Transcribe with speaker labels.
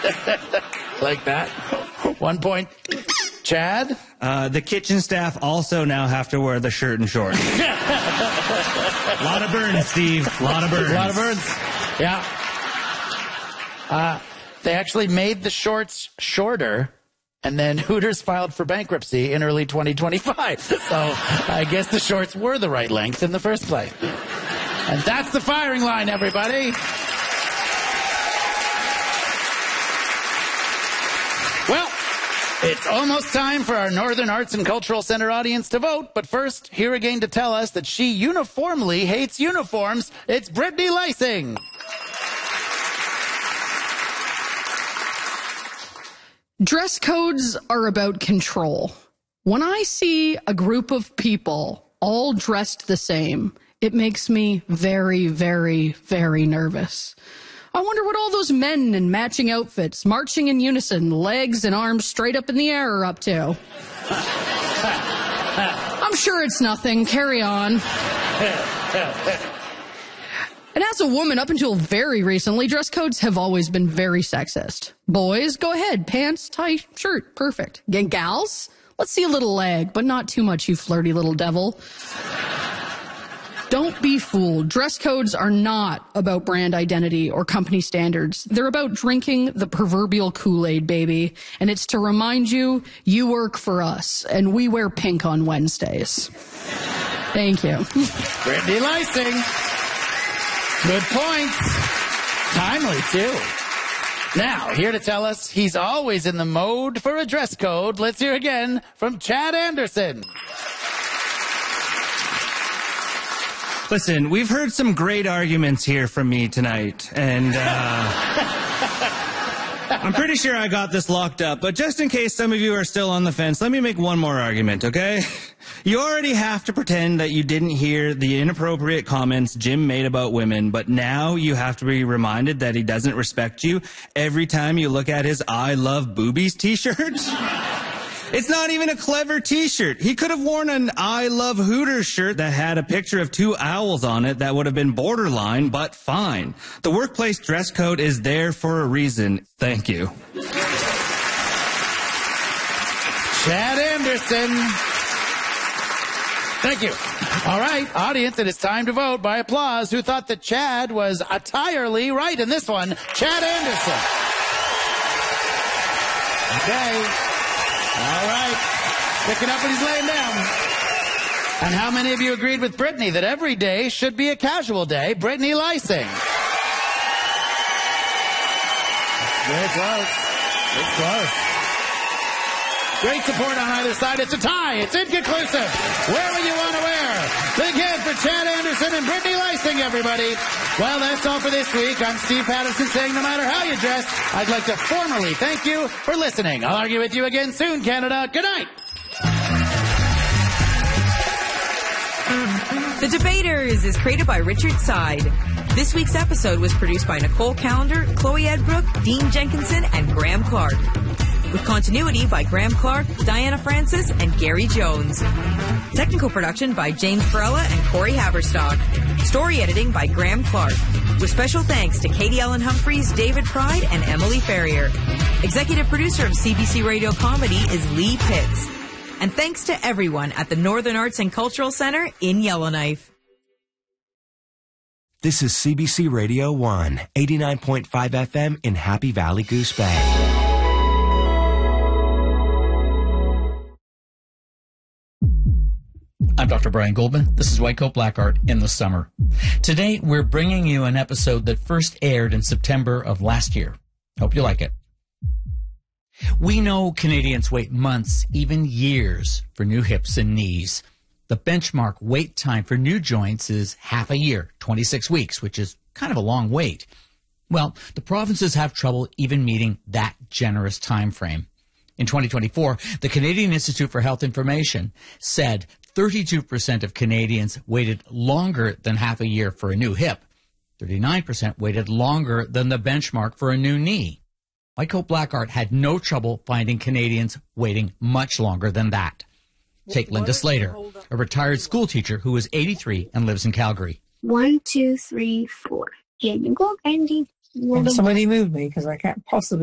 Speaker 1: Like that. 1 point. Chad?
Speaker 2: The kitchen staff also now have to wear the shirt and shorts. A lot of burns, Steve. A lot of burns.
Speaker 1: A lot of burns. Yeah. They actually made the shorts shorter, and then Hooters filed for bankruptcy in early 2025. So I guess the shorts were the right length in the first place. And that's the firing line, everybody. Well, it's almost time for our Northern Arts and Cultural Center audience to vote. But first, here again to tell us that she uniformly hates uniforms, it's Brittany Lysing.
Speaker 3: Dress codes are about control. When I see a group of people all dressed the same, it makes me very, very, very nervous. I wonder what all those men in matching outfits, marching in unison, legs and arms straight up in the air are up to. I'm sure it's nothing. Carry on. And as a woman, up until very recently, dress codes have always been very sexist. Boys, go ahead. Pants, tie, shirt, perfect. Gals, let's see a little leg, but not too much, you flirty little devil. Don't be fooled. Dress codes are not about brand identity or company standards. They're about drinking the proverbial Kool-Aid, baby. And it's to remind you, you work for us, and we wear pink on Wednesdays. Thank you.
Speaker 1: Brittany Lysing. Good points. Timely, too. Now, here to tell us he's always in the mode for a dress code, let's hear again from Chad Anderson.
Speaker 2: Listen, we've heard some great arguments here from me tonight, and I'm pretty sure I got this locked up, but just in case some of you are still on the fence, let me make one more argument, okay? You already have to pretend that you didn't hear the inappropriate comments Jim made about women, but now you have to be reminded that he doesn't respect you every time you look at his I Love Boobies t-shirt? It's not even a clever t-shirt. He could have worn an I Love Hooters shirt that had a picture of two owls on it that would have been borderline, but fine. The workplace dress code is there for a reason. Thank you.
Speaker 1: Chad Anderson. Thank you. All right, audience, it is time to vote by applause. Who thought that Chad was entirely right in this one? Chad Anderson. Okay. All right. Picking up what he's laying down. And how many of you agreed with Brittany that every day should be a casual day? Brittany Lysing. Very close. It's close. Great support on either side. It's a tie. It's inconclusive. Where will you want to wear? Big hand for Chad Anderson and Brittany Lysing, everybody. Well, that's all for this week. I'm Steve Patterson saying no matter how you dress, I'd like to formally thank you for listening. I'll argue with you again soon, Canada. Good night.
Speaker 4: The Debaters is created by Richard Side. This week's episode was produced by Nicole Callender, Chloe Edbrook, Dean Jenkinson, and Graham Clark. With continuity by Graham Clark, Diana Francis, and Gary Jones. Technical production by James Varela and Corey Haberstock. Story editing by Graham Clark. With special thanks to Katie Ellen Humphreys, David Pride, and Emily Ferrier. Executive producer of CBC Radio Comedy is Lee Pitts. And thanks to everyone at the Northern Arts and Cultural Center in Yellowknife.
Speaker 5: This is CBC Radio 1, 89.5 FM in Happy Valley, Goose Bay.
Speaker 6: I'm Dr. Brian Goldman. This is White Coat Black Art in the Summer. Today, we're bringing you an episode that first aired in September of last year. Hope you like it. We know Canadians wait months, even years, for new hips and knees. The benchmark wait time for new joints is half a year, 26 weeks, which is kind of a long wait. Well, the provinces have trouble even meeting that generous time frame. In 2024, the Canadian Institute for Health Information said 32% of Canadians waited longer than half a year for a new hip. 39% waited longer than the benchmark for a new knee. White Coat Black Art had no trouble finding Canadians waiting much longer than that. Take Linda Slater, a retired school teacher who is 83 and lives in Calgary.
Speaker 7: 1, 2, 3, 4. Can you go, Andy?
Speaker 8: Somebody move me because I can't possibly